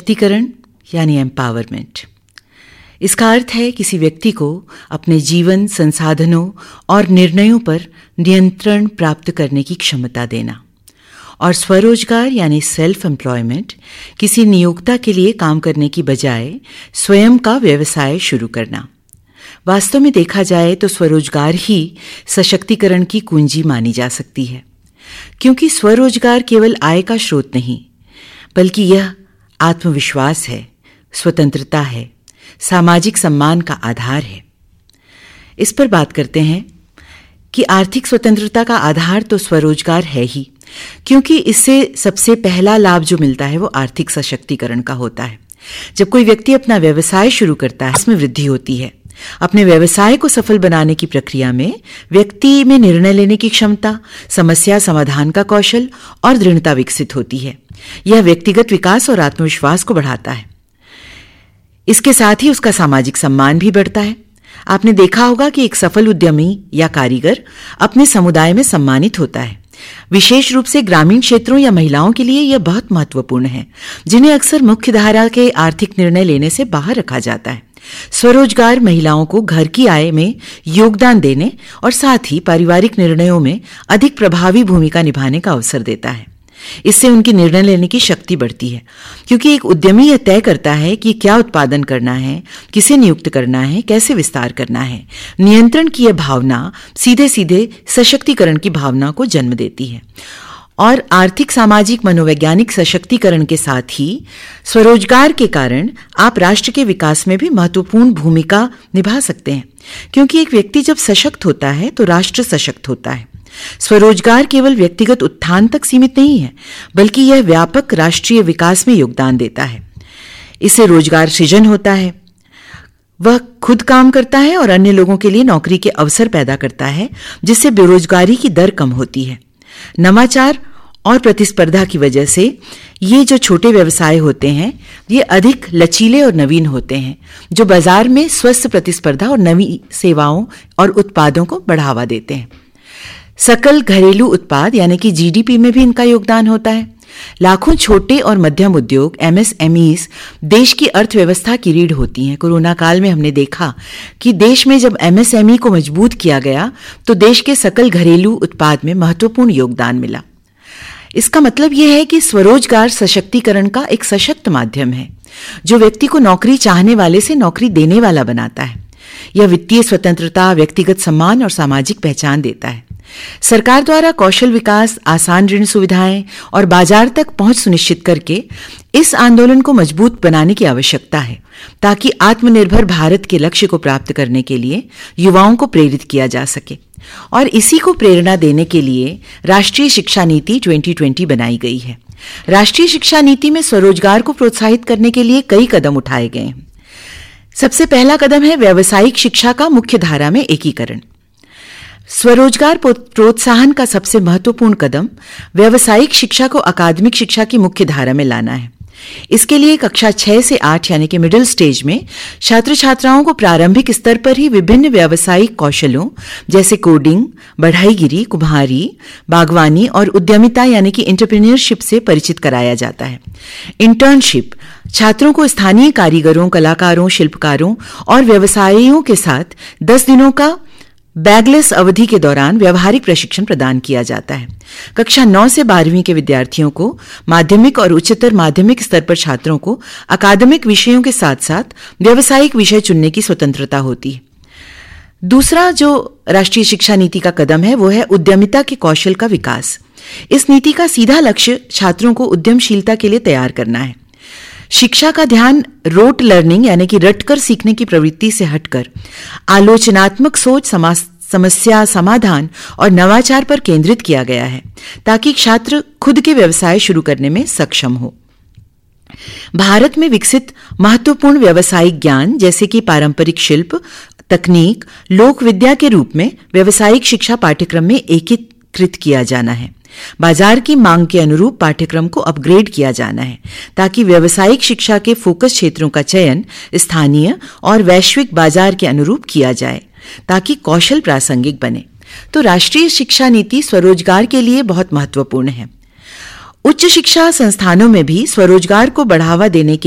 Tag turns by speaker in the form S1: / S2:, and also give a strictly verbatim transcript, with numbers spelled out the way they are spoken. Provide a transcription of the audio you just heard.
S1: सशक्तिकरण यानी एम्पावरमेंट। इसका अर्थ है किसी व्यक्ति को अपने जीवन, संसाधनों और निर्णयों पर नियंत्रण प्राप्त करने की क्षमता देना। और स्वरोजगार यानी सेल्फ एम्प्लॉयमेंट किसी नियोक्ता के लिए काम करने की बजाय स्वयं का व्यवसाय शुरू करना। वास्तव में देखा जाए तो स्वरोजगार ही सशक्तिकरण की कुंजी मानी जा सकती है, क्योंकि स्वरोजगार केवल आय का स्रोत नहीं, बल्कि यह आत्मविश्वास है, स्वतंत्रता है, सामाजिक सम्मान का आधार है। इस पर बात करते हैं कि आर्थिक स्वतंत्रता का आधार तो स्वरोजगार है ही, क्योंकि इससे सबसे पहला लाभ जो मिलता है वो आर्थिक सशक्तिकरण का होता है। जब कोई व्यक्ति अपना व्यवसाय शुरू करता है, इसमें वृद्धि होती है। अपने व्यवसाय को सफल बनाने की प्रक्रिया में व्यक्ति में निर्णय लेने की क्षमता, समस्या समाधान का कौशल और दृढ़ता विकसित होती है। यह व्यक्तिगत विकास और आत्मविश्वास को बढ़ाता है। इसके साथ ही उसका सामाजिक सम्मान भी बढ़ता है। आपने देखा होगा कि एक सफल उद्यमी या कारीगर अपने समुदाय में सम्मानित होता है। विशेष रूप से ग्रामीण क्षेत्रों या महिलाओं के लिए यह बहुत महत्वपूर्ण है, जिन्हें अक्सर मुख्य धारा के आर्थिक निर्णय लेने से बाहर रखा जाता है। स्वरोजगार महिलाओं को घर की आय में योगदान देने और साथ ही पारिवारिक निर्णयों में अधिक प्रभावी भूमिका निभाने का अवसर देता है। इससे उनकी निर्णय लेने की शक्ति बढ़ती है, क्योंकि एक उद्यमी यह तय करता है कि क्या उत्पादन करना है, किसे नियुक्त करना है, कैसे विस्तार करना है। नियंत्रण की यह भावना सीधे सीधे सशक्तिकरण की भावना को जन्म देती है। और आर्थिक, सामाजिक, मनोवैज्ञानिक सशक्तिकरण के साथ ही स्वरोजगार के कारण आप राष्ट्र के विकास में भी महत्वपूर्ण भूमिका निभा सकते हैं, क्योंकि एक व्यक्ति जब सशक्त होता है तो राष्ट्र सशक्त होता है। स्वरोजगार केवल व्यक्तिगत उत्थान तक सीमित नहीं है, बल्कि यह व्यापक राष्ट्रीय विकास में योगदान देता है। इससे रोजगार सृजन होता है, वह खुद काम करता है और अन्य लोगों के लिए नौकरी के अवसर पैदा करता है, जिससे बेरोजगारी की दर कम होती है। नवाचार और प्रतिस्पर्धा की वजह से ये जो छोटे व्यवसाय होते हैं, ये अधिक लचीले और नवीन होते हैं, जो बाजार में स्वस्थ प्रतिस्पर्धा और नवी सेवाओं और उत्पादों को बढ़ावा देते हैं। सकल घरेलू उत्पाद यानी कि जीडीपी में भी इनका योगदान होता है। लाखों छोटे और मध्यम उद्योग एमएसएमईज देश की अर्थव्यवस्था की रीढ़ होती हैं। कोरोना काल में हमने देखा कि देश में जब एमएसएमई को मजबूत किया गया तो देश के सकल घरेलू उत्पाद में महत्वपूर्ण योगदान मिला। इसका मतलब यह है कि स्वरोजगार सशक्तिकरण का एक सशक्त माध्यम है, जो व्यक्ति को नौकरी चाहने वाले से नौकरी देने वाला बनाता है। यह वित्तीय स्वतंत्रता, व्यक्तिगत सम्मान और सामाजिक पहचान देता है। सरकार द्वारा कौशल विकास, आसान ऋण सुविधाएं और बाजार तक पहुंच सुनिश्चित करके इस आंदोलन को मजबूत बनाने की आवश्यकता है, ताकि आत्मनिर्भर भारत के लक्ष्य को प्राप्त करने के लिए युवाओं को प्रेरित किया जा सके। और इसी को प्रेरणा देने के लिए राष्ट्रीय शिक्षा नीति ट्वेंटी ट्वेंटी बनाई गई है। राष्ट्रीय शिक्षा नीति में स्वरोजगार को प्रोत्साहित करने के लिए कई कदम उठाए गए हैं। सबसे पहला कदम है व्यावसायिक शिक्षा का मुख्य धारा में एकीकरण। स्वरोजगार प्रोत्साहन का सबसे महत्वपूर्ण कदम व्यावसायिक शिक्षा को अकादमिक शिक्षा की मुख्य धारा में लाना है। इसके लिए कक्षा छह से आठ यानी कि मिडिल स्टेज में छात्र छात्राओं को प्रारंभिक स्तर पर ही विभिन्न व्यावसायिक कौशलों जैसे कोडिंग, बढ़ाईगिरी, कुम्हारी, बागवानी और उद्यमिता यानी कि एंटरप्रेन्योरशिप से परिचित कराया जाता है। इंटर्नशिप छात्रों को स्थानीय कारीगरों, कलाकारों, शिल्पकारों और व्यवसायियों के साथ दस दिनों का बैगलेस अवधि के दौरान व्यावहारिक प्रशिक्षण प्रदान किया जाता है। कक्षा नौ से बारहवीं के विद्यार्थियों को माध्यमिक और उच्चतर माध्यमिक स्तर पर छात्रों को अकादमिक विषयों के साथ साथ व्यावसायिक विषय चुनने की स्वतंत्रता होती है। दूसरा जो राष्ट्रीय शिक्षा नीति का कदम है वो है उद्यमिता के कौशल का विकास। इस नीति का सीधा लक्ष्य छात्रों को उद्यमशीलता के लिए तैयार करना है। शिक्षा का ध्यान रोट लर्निंग यानी कि रटकर सीखने की प्रवृत्ति से हटकर आलोचनात्मक सोच, समस्या समाधान और नवाचार पर केंद्रित किया गया है, ताकि छात्र खुद के व्यवसाय शुरू करने में सक्षम हो। भारत में विकसित महत्वपूर्ण व्यावसायिक ज्ञान जैसे कि पारंपरिक शिल्प, तकनीक, लोक विद्या के रूप में व्यावसायिक शिक्षा पाठ्यक्रम में एकीकृत किया जाना है। बाजार की मांग के अनुरूप पाठ्यक्रम को अपग्रेड किया जाना है, ताकि व्यावसायिक शिक्षा के फोकस क्षेत्रों का चयन स्थानीय और वैश्विक बाजार के अनुरूप किया जाए, ताकि कौशल प्रासंगिक बने। तो राष्ट्रीय शिक्षा नीति स्वरोजगार के लिए बहुत महत्वपूर्ण है। उच्च शिक्षा संस्थानों में भी स्वरोजगार को बढ़ावा देने के